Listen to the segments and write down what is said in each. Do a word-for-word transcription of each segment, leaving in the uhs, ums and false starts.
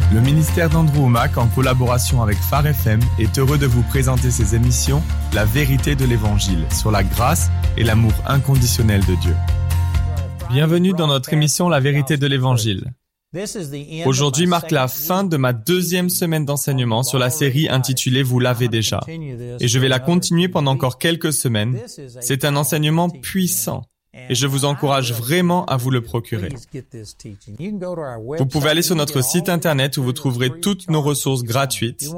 Le ministère d'Andrew Wommack, en collaboration avec Phare F M, est heureux de vous présenter ses émissions « La vérité de l'Évangile » sur la grâce et l'amour inconditionnel de Dieu. Bienvenue dans notre émission « La vérité de l'Évangile ». Aujourd'hui marque la fin de ma deuxième semaine d'enseignement sur la série intitulée « Vous l'avez déjà ». Et je vais la continuer pendant encore quelques semaines. C'est un enseignement puissant. Et je vous encourage vraiment à vous le procurer. Vous pouvez aller sur notre site internet où vous trouverez toutes nos ressources gratuites.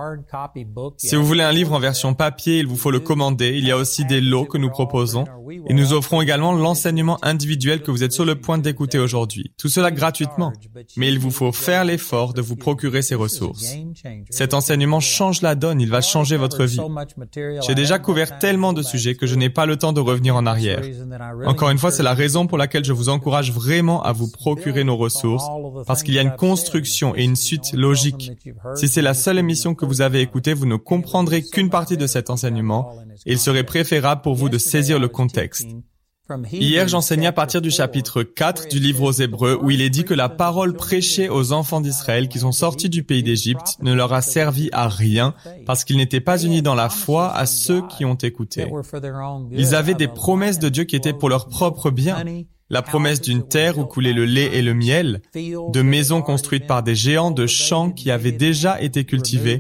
Si vous voulez un livre en version papier, il vous faut le commander. Il y a aussi des lots que nous proposons. Et nous offrons également l'enseignement individuel que vous êtes sur le point d'écouter aujourd'hui. Tout cela gratuitement. Mais il vous faut faire l'effort de vous procurer ces ressources. Cet enseignement change la donne. Il va changer votre vie. J'ai déjà couvert tellement de sujets que je n'ai pas le temps de revenir en arrière. Encore une fois, c'est la raison pour laquelle je vous encourage vraiment à vous procurer nos ressources, parce qu'il y a une construction et une suite logique. Si c'est la seule émission que vous avez écoutée, vous ne comprendrez qu'une partie de cet enseignement, et il serait préférable pour vous de saisir le contexte. Hier, j'enseignais à partir du chapitre quatre du livre aux Hébreux, où il est dit que la parole prêchée aux enfants d'Israël qui sont sortis du pays d'Égypte ne leur a servi à rien, parce qu'ils n'étaient pas unis dans la foi à ceux qui ont écouté. Ils avaient des promesses de Dieu qui étaient pour leur propre bien. La promesse d'une terre où coulait le lait et le miel, de maisons construites par des géants, de champs qui avaient déjà été cultivés,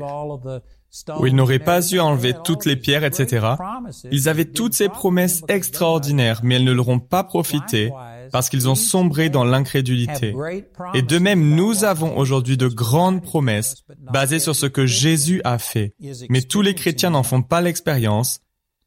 où ils n'auraient pas eu à enlever toutes les pierres, et cetera. Ils avaient toutes ces promesses extraordinaires, mais elles ne leur ont pas profité parce qu'ils ont sombré dans l'incrédulité. Et de même, nous avons aujourd'hui de grandes promesses basées sur ce que Jésus a fait. Mais tous les chrétiens n'en font pas l'expérience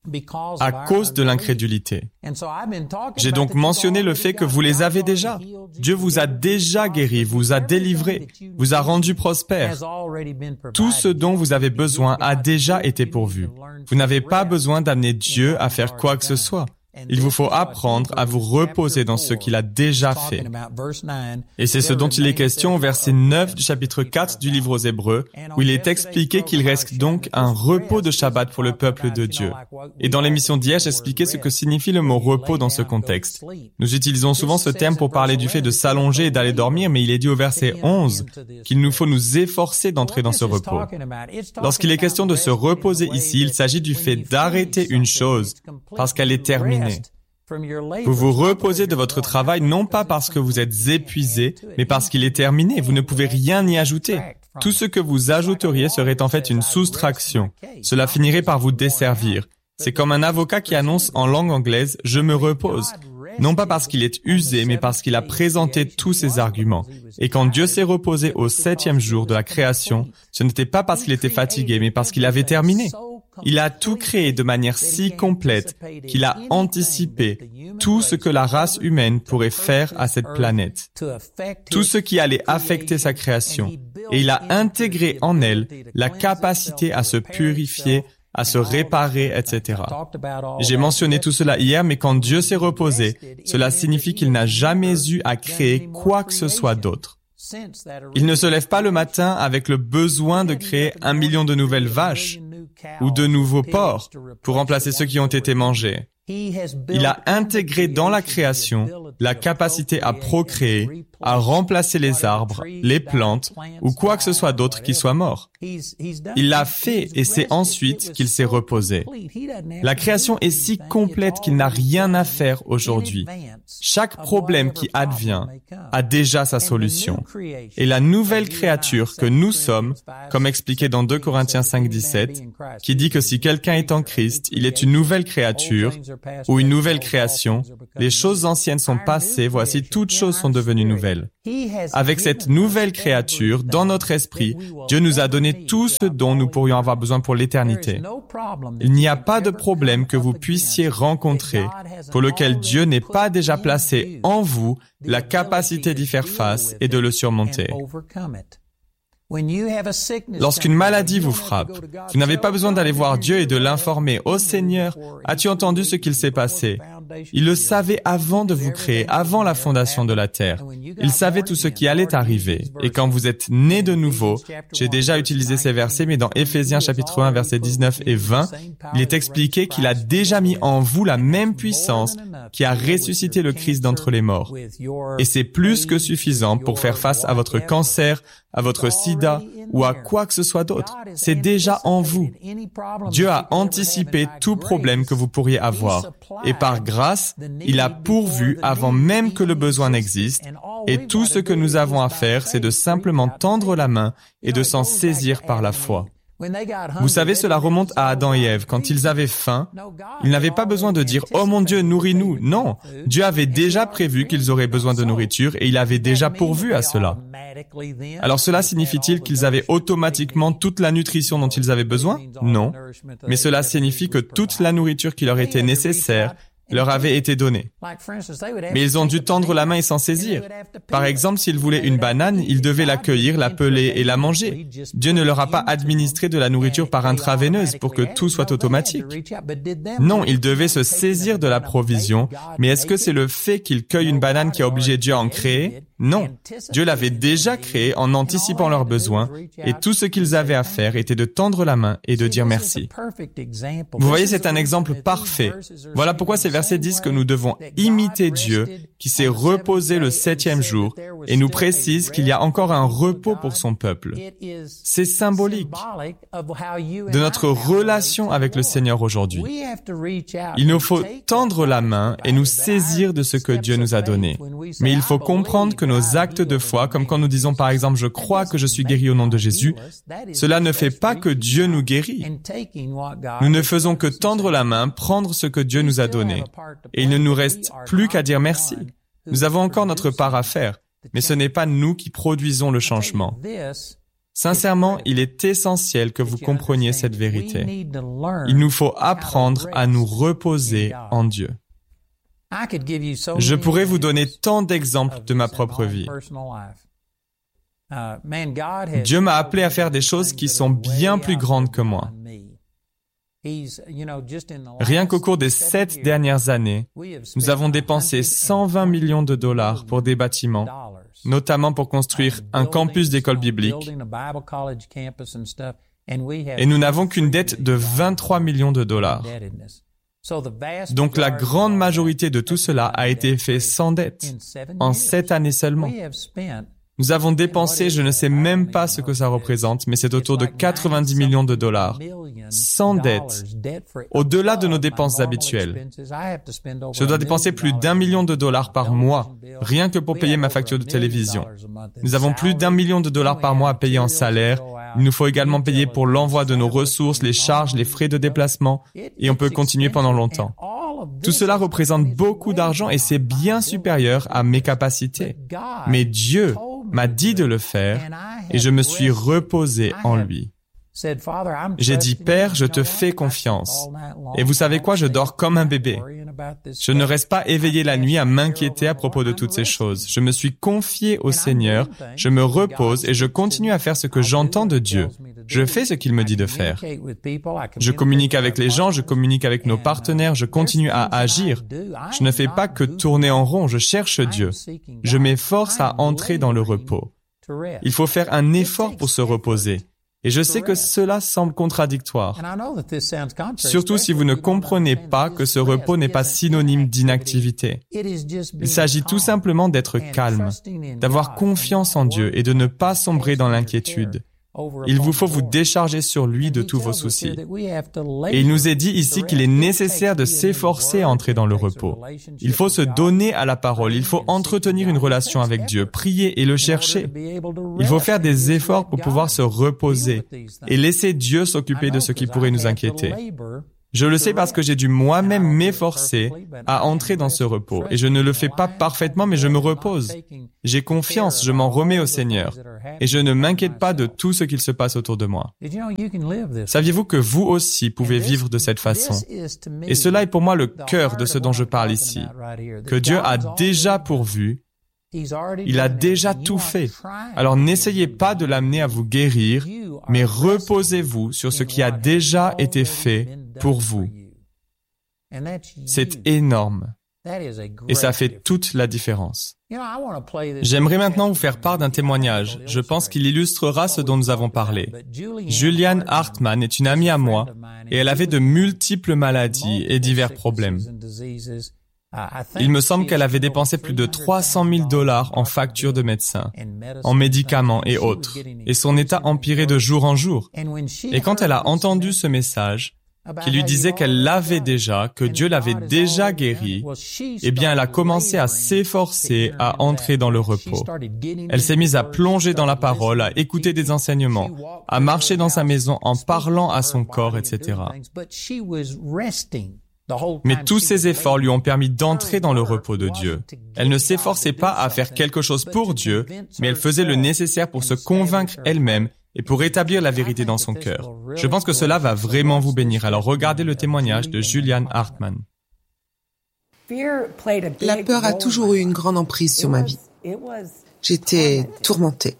à cause de l'incrédulité. J'ai donc mentionné le fait que vous les avez déjà. Dieu vous a déjà guéri, vous a délivré, vous a rendu prospère. Tout ce dont vous avez besoin a déjà été pourvu. Vous n'avez pas besoin d'amener Dieu à faire quoi que ce soit. Il vous faut apprendre à vous reposer dans ce qu'il a déjà fait. Et c'est ce dont il est question au verset neuf du chapitre quatre du livre aux Hébreux, où il est expliqué qu'il reste donc un repos de Shabbat pour le peuple de Dieu. Et dans l'émission d'hier, j'expliquais ce que signifie le mot repos dans ce contexte. Nous utilisons souvent ce terme pour parler du fait de s'allonger et d'aller dormir, mais il est dit au verset onze qu'il nous faut nous efforcer d'entrer dans ce repos. Lorsqu'il est question de se reposer ici, il s'agit du fait d'arrêter une chose parce qu'elle est terminée. Vous vous reposez de votre travail non pas parce que vous êtes épuisé, mais parce qu'il est terminé. Vous ne pouvez rien y ajouter. Tout ce que vous ajouteriez serait en fait une soustraction. Cela finirait par vous desservir. C'est comme un avocat qui annonce en langue anglaise « je me repose ». Non pas parce qu'il est usé, mais parce qu'il a présenté tous ses arguments. Et quand Dieu s'est reposé au septième jour de la création, ce n'était pas parce qu'il était fatigué, mais parce qu'il avait terminé. Il a tout créé de manière si complète qu'il a anticipé tout ce que la race humaine pourrait faire à cette planète, tout ce qui allait affecter sa création, et il a intégré en elle la capacité à se purifier, à se réparer, et cetera. J'ai mentionné tout cela hier, mais quand Dieu s'est reposé, cela signifie qu'il n'a jamais eu à créer quoi que ce soit d'autre. Il ne se lève pas le matin avec le besoin de créer un million de nouvelles vaches ou de nouveaux porcs pour remplacer ceux qui ont été mangés. Il a intégré dans la création la capacité à procréer, à remplacer les arbres, les plantes ou quoi que ce soit d'autre qui soit mort. Il l'a fait et c'est ensuite qu'il s'est reposé. La création est si complète qu'il n'a rien à faire aujourd'hui. Chaque problème qui advient a déjà sa solution. Et la nouvelle créature que nous sommes, comme expliqué dans deux Corinthiens cinq, dix-sept, qui dit que si quelqu'un est en Christ, il est une nouvelle créature ou une nouvelle création, les choses anciennes sont passées, voici toutes choses sont devenues nouvelles. Avec cette nouvelle créature, dans notre esprit, Dieu nous a donné tout ce dont nous pourrions avoir besoin pour l'éternité. Il n'y a pas de problème que vous puissiez rencontrer pour lequel Dieu n'ait pas déjà placé en vous la capacité d'y faire face et de le surmonter. Lorsqu'une maladie vous frappe, vous n'avez pas besoin d'aller voir Dieu et de l'informer. « Oh Seigneur, as-tu entendu ce qu'il s'est passé ?» Il le savait avant de vous créer, avant la fondation de la terre. Il savait tout ce qui allait arriver. Et quand vous êtes né de nouveau, j'ai déjà utilisé ces versets, mais dans Éphésiens chapitre un, versets dix-neuf et vingt, il est expliqué qu'il a déjà mis en vous la même puissance qui a ressuscité le Christ d'entre les morts. Et c'est plus que suffisant pour faire face à votre cancer, à votre sida ou à quoi que ce soit d'autre. C'est déjà en vous. Dieu a anticipé tout problème que vous pourriez avoir. Et par grâce, il a pourvu avant même que le besoin n'existe. Et tout ce que nous avons à faire, c'est de simplement tendre la main et de s'en saisir par la foi. Vous savez, cela remonte à Adam et Ève. Quand ils avaient faim, ils n'avaient pas besoin de dire « Oh mon Dieu, nourris-nous ». Non, Dieu avait déjà prévu qu'ils auraient besoin de nourriture et il avait déjà pourvu à cela. Alors cela signifie-t-il qu'ils avaient automatiquement toute la nutrition dont ils avaient besoin? Non. Mais cela signifie que toute la nourriture qui leur était nécessaire leur avait été donnée. Mais ils ont dû tendre la main et s'en saisir. Par exemple, s'ils voulaient une banane, ils devaient la cueillir, la peler et la manger. Dieu ne leur a pas administré de la nourriture par intraveineuse pour que tout soit automatique. Non, ils devaient se saisir de la provision, mais est-ce que c'est le fait qu'ils cueillent une banane qui a obligé Dieu à en créer? Non. Dieu l'avait déjà créé en anticipant leurs besoins, et tout ce qu'ils avaient à faire était de tendre la main et de dire merci. Vous voyez, c'est un exemple parfait. Voilà pourquoi ces versets disent que nous devons imiter Dieu, qui s'est reposé le septième jour, et nous précise qu'il y a encore un repos pour son peuple. C'est symbolique de notre relation avec le Seigneur aujourd'hui. Il nous faut tendre la main et nous saisir de ce que Dieu nous a donné. Mais il faut comprendre que nos actes de foi, comme quand nous disons par exemple « Je crois que je suis guéri au nom de Jésus », cela ne fait pas que Dieu nous guérit. Nous ne faisons que tendre la main, prendre ce que Dieu nous a donné. Et il ne nous reste plus qu'à dire merci. Nous avons encore notre part à faire, mais ce n'est pas nous qui produisons le changement. Sincèrement, il est essentiel que vous compreniez cette vérité. Il nous faut apprendre à nous reposer en Dieu. Je pourrais vous donner tant d'exemples de ma propre vie. Dieu m'a appelé à faire des choses qui sont bien plus grandes que moi. Rien qu'au cours des sept dernières années, nous avons dépensé cent vingt millions de dollars pour des bâtiments, notamment pour construire un campus d'école biblique, et nous n'avons qu'une dette de vingt-trois millions de dollars. Donc la grande majorité de tout cela a été fait sans dette, en sept années seulement. Nous avons dépensé, je ne sais même pas ce que ça représente, mais c'est autour de quatre-vingt-dix millions de dollars, sans dette, au-delà de nos dépenses habituelles. Je dois dépenser plus d'un million de dollars par mois, rien que pour payer ma facture de télévision. Nous avons plus d'un million de dollars par mois à payer en salaire. Il nous faut également payer pour l'envoi de nos ressources, les charges, les frais de déplacement, et on peut continuer pendant longtemps. Tout cela représente beaucoup d'argent et c'est bien supérieur à mes capacités. Mais Dieu m'a dit de le faire et je me suis reposé en lui. J'ai dit, Père, je te fais confiance. Et vous savez quoi, je dors comme un bébé. Je ne reste pas éveillé la nuit à m'inquiéter à propos de toutes ces choses. Je me suis confié au Seigneur, je me repose et je continue à faire ce que j'entends de Dieu. Je fais ce qu'il me dit de faire. Je communique avec les gens, je communique avec nos partenaires, je continue à agir. Je ne fais pas que tourner en rond, je cherche Dieu. Je m'efforce à entrer dans le repos. Il faut faire un effort pour se reposer. Et je sais que cela semble contradictoire, surtout si vous ne comprenez pas que ce repos n'est pas synonyme d'inactivité. Il s'agit tout simplement d'être calme, d'avoir confiance en Dieu et de ne pas sombrer dans l'inquiétude. Il vous faut vous décharger sur lui de tous vos soucis. Et il nous est dit ici qu'il est nécessaire de s'efforcer à entrer dans le repos. Il faut se donner à la parole, il faut entretenir une relation avec Dieu, prier et le chercher. Il faut faire des efforts pour pouvoir se reposer et laisser Dieu s'occuper de ce qui pourrait nous inquiéter. Je le sais parce que j'ai dû moi-même m'efforcer à entrer dans ce repos et je ne le fais pas parfaitement mais je me repose. J'ai confiance, je m'en remets au Seigneur et je ne m'inquiète pas de tout ce qu'il se passe autour de moi. Saviez-vous que vous aussi pouvez vivre de cette façon? Et cela est pour moi le cœur de ce dont je parle ici, que Dieu a déjà pourvu. Il a déjà tout fait. Alors n'essayez pas de l'amener à vous guérir, mais reposez-vous sur ce qui a déjà été fait pour vous. C'est énorme. Et ça fait toute la différence. J'aimerais maintenant vous faire part d'un témoignage. Je pense qu'il illustrera ce dont nous avons parlé. Julianne Hartman est une amie à moi et elle avait de multiples maladies et divers problèmes. Il me semble qu'elle avait dépensé plus de trois cent mille dollars en factures de médecins, en médicaments et autres, et son état empirait de jour en jour. Et quand elle a entendu ce message, qui lui disait qu'elle l'avait déjà, que Dieu l'avait déjà guérie, eh bien elle a commencé à s'efforcer à entrer dans le repos. Elle s'est mise à plonger dans la parole, à écouter des enseignements, à marcher dans sa maison en parlant à son corps, et cetera. Mais tous ces efforts lui ont permis d'entrer dans le repos de Dieu. Elle ne s'efforçait pas à faire quelque chose pour Dieu, mais elle faisait le nécessaire pour se convaincre elle-même et pour établir la vérité dans son cœur. Je pense que cela va vraiment vous bénir. Alors regardez le témoignage de Julianne Hartman. La peur a toujours eu une grande emprise sur ma vie. J'étais tourmentée.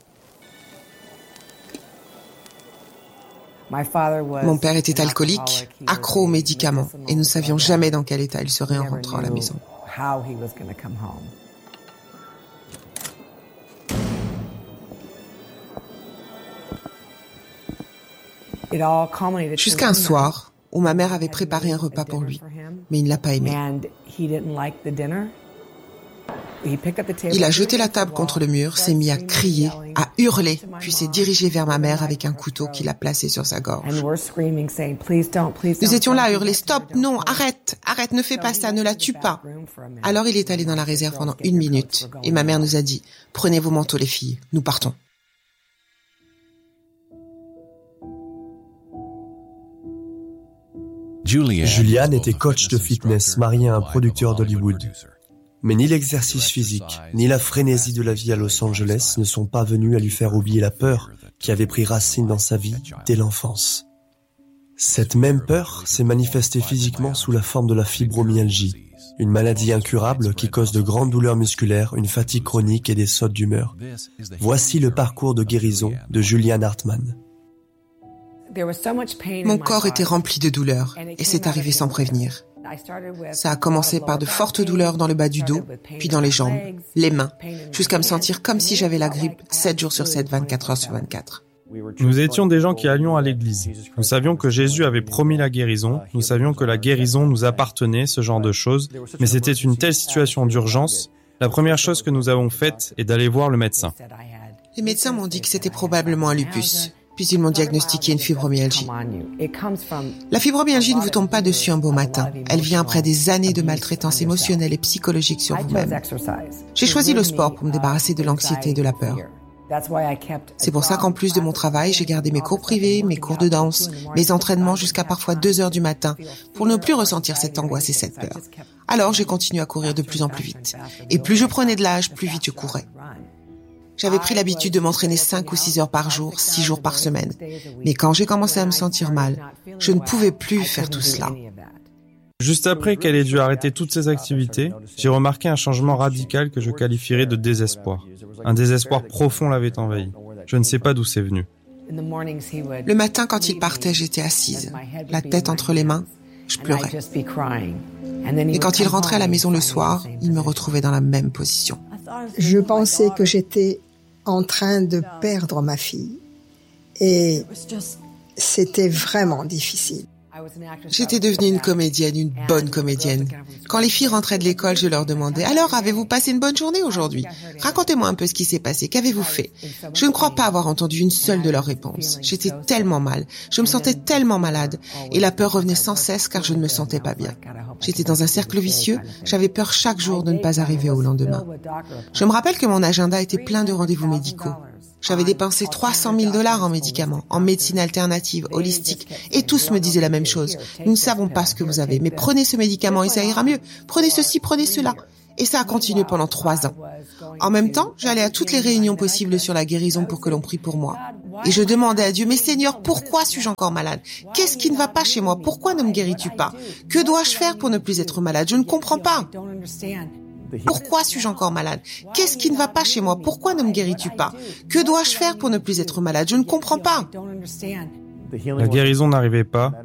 Mon père était alcoolique, accro aux médicaments, et nous ne savions jamais dans quel état il serait en rentrant à la maison. Jusqu'à un soir où ma mère avait préparé un repas pour lui, mais il ne l'a pas aimé. Il a jeté la table contre le mur, s'est mis à crier, à hurler, puis s'est dirigé vers ma mère avec un couteau qu'il a placé sur sa gorge. Nous étions là à hurler « Stop, non, arrête, arrête, ne fais pas ça, ne la tue pas !» Alors il est allé dans la réserve pendant une minute et ma mère nous a dit « Prenez vos manteaux les filles, nous partons ». Julianne était coach de fitness mariée à un producteur d'Hollywood. Mais ni l'exercice physique, ni la frénésie de la vie à Los Angeles ne sont pas venus à lui faire oublier la peur qui avait pris racine dans sa vie dès l'enfance. Cette même peur s'est manifestée physiquement sous la forme de la fibromyalgie, une maladie incurable qui cause de grandes douleurs musculaires, une fatigue chronique et des sautes d'humeur. Voici le parcours de guérison de Julianne Hartman. Mon corps était rempli de douleurs et c'est arrivé sans prévenir. Ça a commencé par de fortes douleurs dans le bas du dos, puis dans les jambes, les mains, jusqu'à me sentir comme si j'avais la grippe sept jours sur sept, vingt-quatre heures sur vingt-quatre. Nous étions des gens qui allions à l'église. Nous savions que Jésus avait promis la guérison, nous savions que la guérison nous appartenait, ce genre de choses, mais c'était une telle situation d'urgence. La première chose que nous avons faite est d'aller voir le médecin. Les médecins m'ont dit que c'était probablement un lupus. Puis ils m'ont diagnostiqué une fibromyalgie. La fibromyalgie ne vous tombe pas dessus un beau matin. Elle vient après des années de maltraitance émotionnelle et psychologique sur vous-même. J'ai choisi le sport pour me débarrasser de l'anxiété et de la peur. C'est pour ça qu'en plus de mon travail, j'ai gardé mes cours privés, mes cours de danse, mes entraînements jusqu'à parfois deux heures du matin pour ne plus ressentir cette angoisse et cette peur. Alors j'ai continué à courir de plus en plus vite. Et plus je prenais de l'âge, plus vite je courais. J'avais pris l'habitude de m'entraîner cinq ou six heures par jour, six jours par semaine. Mais quand j'ai commencé à me sentir mal, je ne pouvais plus faire tout cela. Juste après qu'elle ait dû arrêter toutes ses activités, j'ai remarqué un changement radical que je qualifierais de désespoir. Un désespoir profond l'avait envahi. Je ne sais pas d'où c'est venu. Le matin, quand il partait, j'étais assise, la tête entre les mains, je pleurais. Et quand il rentrait à la maison le soir, il me retrouvait dans la même position. Je pensais que j'étais en train de perdre ma fille. Et c'était vraiment difficile. J'étais devenue une comédienne, une bonne comédienne. Quand les filles rentraient de l'école, je leur demandais « Alors, avez-vous passé une bonne journée aujourd'hui? Racontez-moi un peu ce qui s'est passé, qu'avez-vous fait ?» Je ne crois pas avoir entendu une seule de leurs réponses. J'étais tellement mal, je me sentais tellement malade, et la peur revenait sans cesse car je ne me sentais pas bien. J'étais dans un cercle vicieux, j'avais peur chaque jour de ne pas arriver au lendemain. Je me rappelle que mon agenda était plein de rendez-vous médicaux. J'avais dépensé trois cent mille dollars en médicaments, en médecine alternative, holistique, et tous me disaient la même chose. Nous ne savons pas ce que vous avez, mais prenez ce médicament et ça ira mieux. Prenez ceci, prenez cela. Et ça a continué pendant trois ans. En même temps, j'allais à toutes les réunions possibles sur la guérison pour que l'on prie pour moi. Et je demandais à Dieu, mais Seigneur, pourquoi suis-je encore malade? Qu'est-ce qui ne va pas chez moi? Pourquoi ne me guéris-tu pas? Que dois-je faire pour ne plus être malade? Je ne comprends pas. Pourquoi suis-je encore malade? Qu'est-ce qui ne va pas chez moi? Pourquoi ne me guéris-tu pas? Que dois-je faire pour ne plus être malade? Je ne comprends pas. La guérison n'arrivait pas,